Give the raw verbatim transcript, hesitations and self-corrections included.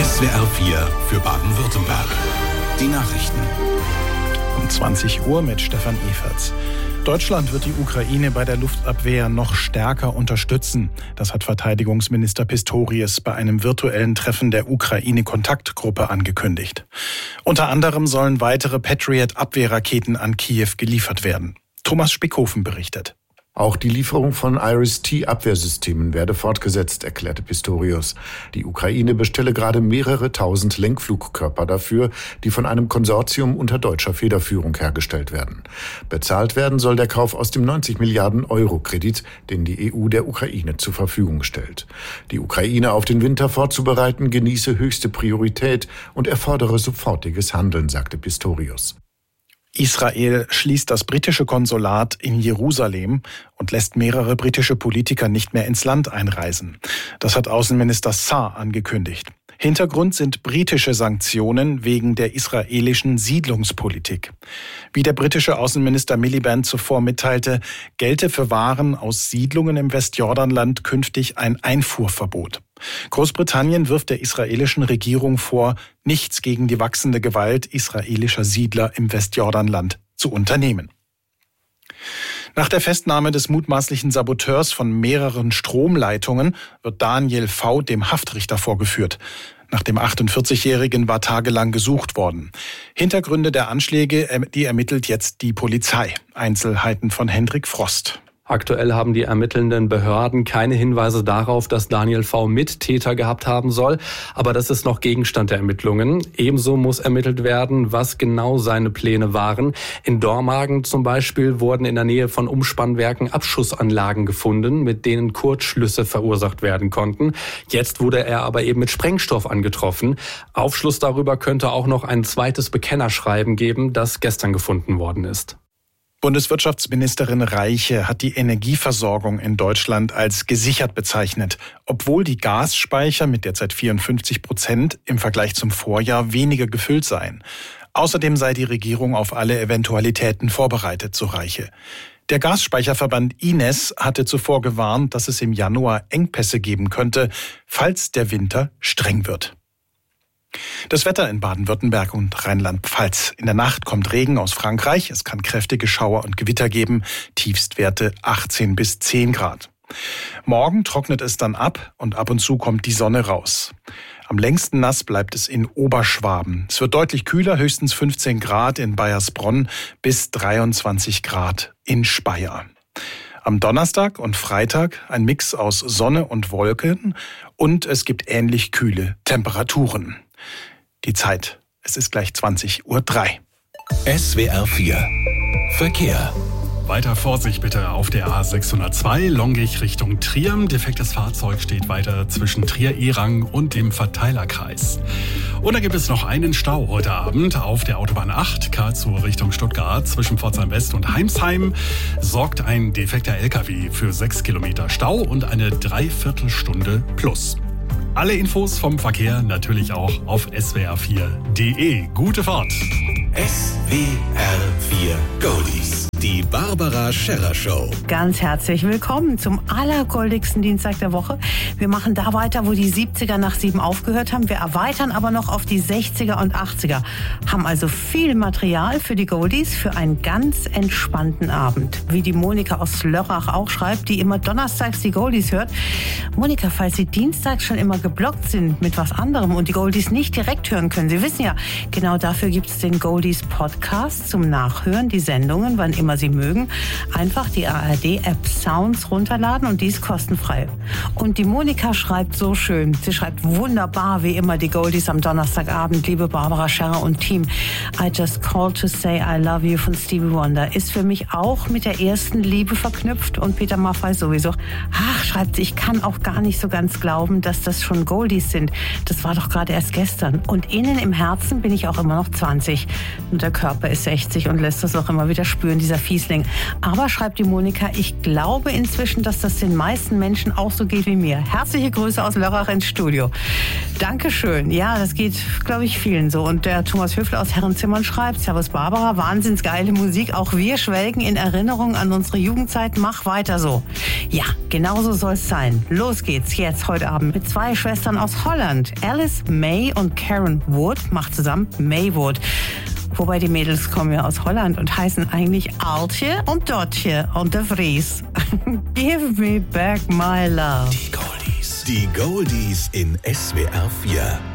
S W R vier für Baden-Württemberg. Die Nachrichten. Um zwanzig Uhr mit Stefan Eferts. Deutschland wird die Ukraine bei der Luftabwehr noch stärker unterstützen. Das hat Verteidigungsminister Pistorius bei einem virtuellen Treffen der Ukraine-Kontaktgruppe angekündigt. Unter anderem sollen weitere Patriot-Abwehrraketen an Kiew geliefert werden. Thomas Spickhofen berichtet. Auch die Lieferung von Iris-T-Abwehrsystemen werde fortgesetzt, erklärte Pistorius. Die Ukraine bestelle gerade mehrere tausend Lenkflugkörper dafür, die von einem Konsortium unter deutscher Federführung hergestellt werden. Bezahlt werden soll der Kauf aus dem neunzig Milliarden Euro Kredit, den die E U der Ukraine zur Verfügung stellt. Die Ukraine auf den Winter vorzubereiten, genieße höchste Priorität und erfordere sofortiges Handeln, sagte Pistorius. Israel schließt das britische Konsulat in Jerusalem und lässt mehrere britische Politiker nicht mehr ins Land einreisen. Das hat Außenminister Saar angekündigt. Hintergrund sind britische Sanktionen wegen der israelischen Siedlungspolitik. Wie der britische Außenminister Miliband zuvor mitteilte, gelte für Waren aus Siedlungen im Westjordanland künftig ein Einfuhrverbot. Großbritannien wirft der israelischen Regierung vor, nichts gegen die wachsende Gewalt israelischer Siedler im Westjordanland zu unternehmen. Nach der Festnahme des mutmaßlichen Saboteurs von mehreren Stromleitungen wird Daniel V. dem Haftrichter vorgeführt. Nach dem achtundvierzigjährigen war tagelang gesucht worden. Hintergründe der Anschläge, die ermittelt jetzt die Polizei. Einzelheiten von Hendrik Frost. Aktuell haben die ermittelnden Behörden keine Hinweise darauf, dass Daniel V. Mittäter gehabt haben soll. Aber das ist noch Gegenstand der Ermittlungen. Ebenso muss ermittelt werden, was genau seine Pläne waren. In Dormagen zum Beispiel wurden in der Nähe von Umspannwerken Abschussanlagen gefunden, mit denen Kurzschlüsse verursacht werden konnten. Jetzt wurde er aber eben mit Sprengstoff angetroffen. Aufschluss darüber könnte auch noch ein zweites Bekennerschreiben geben, das gestern gefunden worden ist. Bundeswirtschaftsministerin Reiche hat die Energieversorgung in Deutschland als gesichert bezeichnet, obwohl die Gasspeicher mit derzeit vierundfünfzig Prozent im Vergleich zum Vorjahr weniger gefüllt seien. Außerdem sei die Regierung auf alle Eventualitäten vorbereitet, so Reiche. Der Gasspeicherverband I N E S hatte zuvor gewarnt, dass es im Januar Engpässe geben könnte, falls der Winter streng wird. Das Wetter in Baden-Württemberg und Rheinland-Pfalz. In der Nacht kommt Regen aus Frankreich. Es kann kräftige Schauer und Gewitter geben. Tiefstwerte achtzehn bis zehn Grad. Morgen trocknet es dann ab und ab und zu kommt die Sonne raus. Am längsten nass bleibt es in Oberschwaben. Es wird deutlich kühler, höchstens fünfzehn Grad in Baiersbronn bis dreiundzwanzig Grad in Speyer. Am Donnerstag und Freitag ein Mix aus Sonne und Wolken und es gibt ähnlich kühle Temperaturen. Die Zeit, es ist gleich zwanzig Uhr drei. S W R vier Verkehr. Weiter Vorsicht bitte auf der A sechshundertzwei, Longich Richtung Trier. Defektes Fahrzeug steht weiter zwischen Trier-Erang und dem Verteilerkreis. Und da gibt es noch einen Stau heute Abend auf der Autobahn acht, Karlsruhe Richtung Stuttgart. Zwischen Pforzheim West und Heimsheim sorgt ein defekter L K W für sechs Kilometer Stau und eine Dreiviertelstunde plus. Alle Infos vom Verkehr natürlich auch auf S W R vier punkt de. Gute Fahrt! S W R vier Goldies. Die Barbara Scherrer Show. Ganz herzlich willkommen zum allergoldigsten Dienstag der Woche. Wir machen da weiter, wo die siebziger nach sieben aufgehört haben. Wir erweitern aber noch auf die sechziger und achtziger. Haben also viel Material für die Goldies für einen ganz entspannten Abend. Wie die Monika aus Lörrach auch schreibt, die immer donnerstags die Goldies hört. Monika, falls Sie dienstags schon immer geblockt sind mit was anderem und die Goldies nicht direkt hören können, Sie wissen ja, genau dafür gibt es den Goldies Podcast zum Nachhören, die Sendungen, wann immer Sie mögen. Einfach die A R D-App Sounds runterladen und dies kostenfrei. Und die Monika schreibt so schön. Sie schreibt wunderbar, wie immer, die Goldies am Donnerstagabend. Liebe Barbara Scherrer und Team, I Just Called to Say I Love You von Stevie Wonder ist für mich auch mit der ersten Liebe verknüpft und Peter Maffay sowieso. Ach, schreibt sie, ich kann auch gar nicht so ganz glauben, dass das schon Goldies sind. Das war doch gerade erst gestern. Und innen im Herzen bin ich auch immer noch zwanzig. Und der Körper ist sechzig und lässt das auch immer wieder spüren, dieser Fiesling. Aber, schreibt die Monika, ich glaube inzwischen, dass das den meisten Menschen auch so geht wie mir. Herzliche Grüße aus Lörrach ins Studio. Dankeschön. Ja, das geht, glaube ich, vielen so. Und der Thomas Höfler aus Herrenzimmern schreibt, Servus Barbara, wahnsinns geile Musik. Auch wir schwelgen in Erinnerung an unsere Jugendzeit. Mach weiter so. Ja, genauso soll es sein. Los geht's jetzt heute Abend mit zwei Schwestern aus Holland. Alice May und Karen Wood macht zusammen Maywood. Wobei die Mädels kommen ja aus Holland und heißen eigentlich Altje und Dotje und de Vries. Give me back my love. Die Goldies. Die Goldies in S W R vier.